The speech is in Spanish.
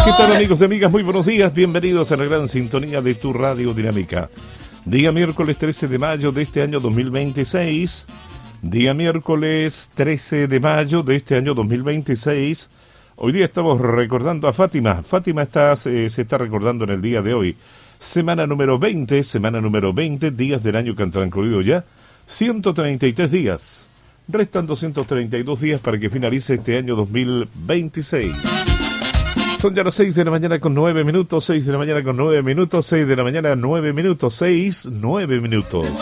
¿Qué tal, amigos y amigas? Muy buenos días, bienvenidos a la gran sintonía de tu Radio Dinámica. Día miércoles 13 de mayo de este año 2026. Día miércoles 13 de mayo de este año 2026. Hoy día estamos recordando a Fátima. Fátima se está recordando en el día de hoy. Semana número 20, días del año que han transcurrido ya. 133 días. Restan 232 días para que finalice este año 2026. Son ya las 6 de la mañana con 9 minutos, 6 de la mañana con 9 minutos, 6 de la mañana 9 minutos, 6, 9 minutos.